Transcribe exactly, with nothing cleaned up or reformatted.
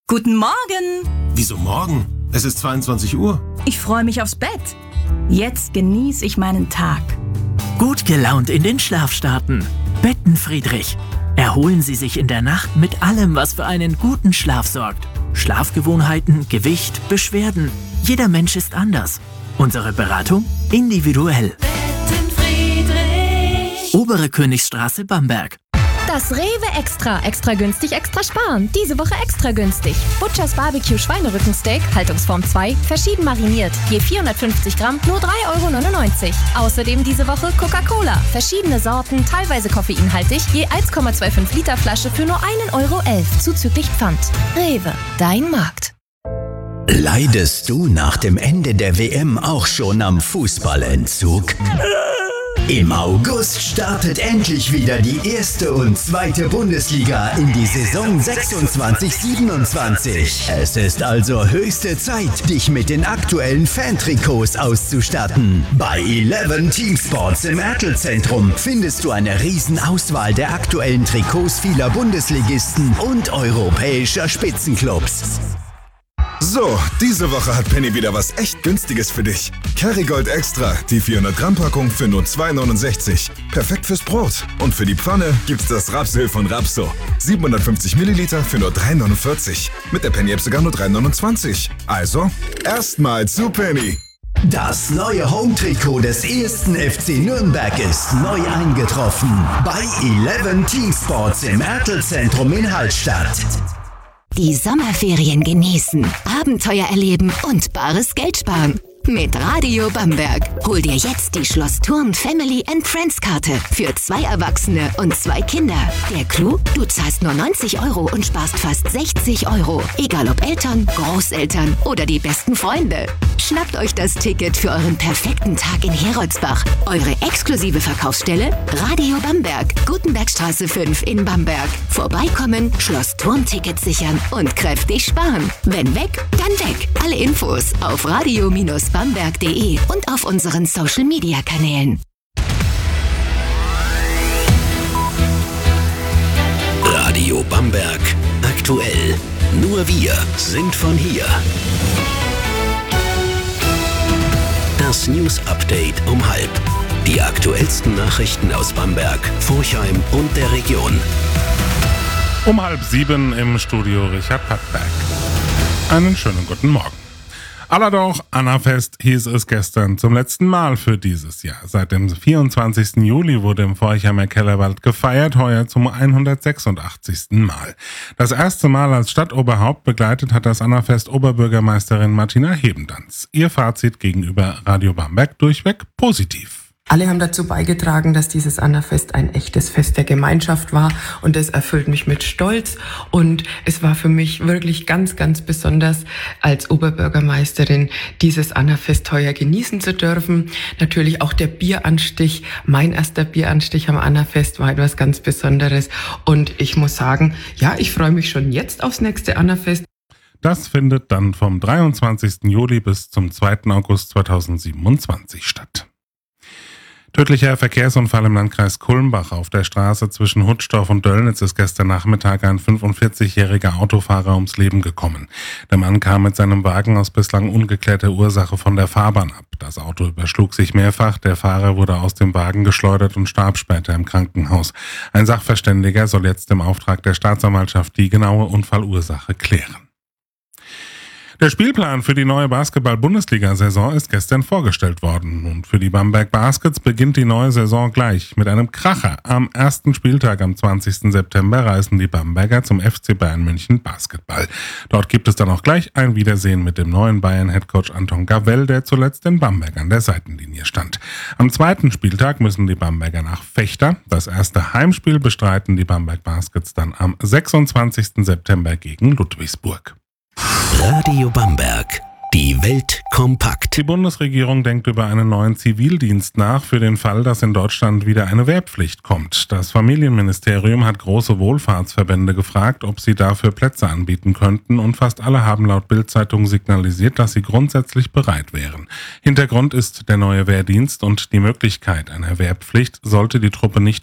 Guten Morgen! Wieso morgen? Es ist zweiundzwanzig Uhr. Ich freue mich aufs Bett. Jetzt genieße ich meinen Tag. Gut gelaunt in den Schlaf starten. Bettenfriedrich. Erholen Sie sich in der Nacht mit allem, was für einen guten Schlaf sorgt. Schlafgewohnheiten, Gewicht, Beschwerden. Jeder Mensch ist anders. Unsere Beratung individuell. Bettenfriedrich. Obere Königsstraße, Bamberg. Das Rewe Extra. Extra günstig, extra sparen. Diese Woche extra günstig. Butchers Barbecue Schweinerückensteak, Haltungsform zwei, verschieden mariniert. Je vierhundertfünfzig Gramm, nur drei Euro neunundneunzig. Außerdem diese Woche Coca-Cola. Verschiedene Sorten, teilweise koffeinhaltig, je eins Komma fünfundzwanzig Liter Flasche für nur ein Euro elf, zuzüglich Pfand. Rewe, dein Markt. Leidest du nach dem Ende der W M auch schon am Fußballentzug? Im August startet endlich wieder die erste und zweite Bundesliga in die Saison sechsundzwanzig siebenundzwanzig. Es ist also höchste Zeit, dich mit den aktuellen Fantrikots auszustatten. Bei Eleven Teamsports im Ertelzentrum findest du eine Riesenauswahl der aktuellen Trikots vieler Bundesligisten und europäischer Spitzenclubs. So, diese Woche hat Penny wieder was echt Günstiges für dich. Kerrygold Extra, die vierhundert Gramm Packung für nur zwei neunundsechzig. Perfekt fürs Brot. Und für die Pfanne gibt's das Rapsöl von Rapso. siebenhundertfünfzig Milliliter für nur drei neunundvierzig. Mit der Penny-App sogar nur drei neunundzwanzig. Also, erstmal zu Penny. Das neue Home-Trikot des ersten F C Nürnberg ist neu eingetroffen. Bei Eleven Teamsports im Ertelzentrum in Hallstatt. Die Sommerferien genießen, Abenteuer erleben und bares Geld sparen. Mit Radio Bamberg. Hol dir jetzt die Schloss Thurn Family and Friends Karte für zwei Erwachsene und zwei Kinder. Der Clou? Du zahlst nur neunzig Euro und sparst fast sechzig Euro. Egal ob Eltern, Großeltern oder die besten Freunde. Schnappt euch das Ticket für euren perfekten Tag in Heroldsbach. Eure exklusive Verkaufsstelle? Radio Bamberg. Gutenbergstraße fünf in Bamberg. Vorbeikommen, Schloss Thurn Tickets sichern und kräftig sparen. Wenn weg, dann weg. Alle Infos auf radio Bindestrich bamberg punkt de und auf unseren Social-Media-Kanälen. Radio Bamberg. Aktuell. Nur wir sind von hier. Das News Update um halb. Die aktuellsten Nachrichten aus Bamberg, Forchheim und der Region. Um halb sieben im Studio Richard Pattberg. Einen schönen guten Morgen. Allerdings, Annafest hieß es gestern zum letzten Mal für dieses Jahr. Seit dem vierundzwanzigsten Juli wurde im Forchheimer Kellerwald gefeiert, heuer zum hundertsechsundachtzigsten Mal. Das erste Mal als Stadtoberhaupt begleitet hat das Annafest Oberbürgermeisterin Martina Hebendanz. Ihr Fazit gegenüber Radio Bamberg durchweg positiv. Alle haben dazu beigetragen, dass dieses Annafest ein echtes Fest der Gemeinschaft war und das erfüllt mich mit Stolz und es war für mich wirklich ganz, ganz besonders als Oberbürgermeisterin dieses Annafest heuer genießen zu dürfen. Natürlich auch der Bieranstich, mein erster Bieranstich am Annafest war etwas ganz Besonderes und ich muss sagen, ja, ich freue mich schon jetzt aufs nächste Annafest. Das findet dann vom dreiundzwanzigsten Juli bis zum zweiten August zweitausendsiebenundzwanzig statt. Tödlicher Verkehrsunfall im Landkreis Kulmbach. Auf der Straße zwischen Hutzdorf und Döllnitz ist gestern Nachmittag ein fünfundvierzigjähriger Autofahrer ums Leben gekommen. Der Mann kam mit seinem Wagen aus bislang ungeklärter Ursache von der Fahrbahn ab. Das Auto überschlug sich mehrfach, der Fahrer wurde aus dem Wagen geschleudert und starb später im Krankenhaus. Ein Sachverständiger soll jetzt im Auftrag der Staatsanwaltschaft die genaue Unfallursache klären. Der Spielplan für die neue Basketball-Bundesliga-Saison ist gestern vorgestellt worden. Und für die Bamberg Baskets beginnt die neue Saison gleich mit einem Kracher. Am ersten Spieltag am zwanzigsten September reisen die Bamberger zum F C Bayern München Basketball. Dort gibt es dann auch gleich ein Wiedersehen mit dem neuen Bayern-Headcoach Anton Gavell, der zuletzt in Bamberg an der Seitenlinie stand. Am zweiten Spieltag müssen die Bamberger nach Vechta. Das erste Heimspiel bestreiten die Bamberg Baskets dann am sechsundzwanzigsten September gegen Ludwigsburg. Radio Bamberg. Die Welt kompakt. Die Bundesregierung denkt über einen neuen Zivildienst nach für den Fall, dass in Deutschland wieder eine Wehrpflicht kommt. Das Familienministerium hat große Wohlfahrtsverbände gefragt, ob sie dafür Plätze anbieten könnten und fast alle haben laut Bild-Zeitung signalisiert, dass sie grundsätzlich bereit wären. Hintergrund ist der neue Wehrdienst und die Möglichkeit einer Wehrpflicht sollte die Truppe nicht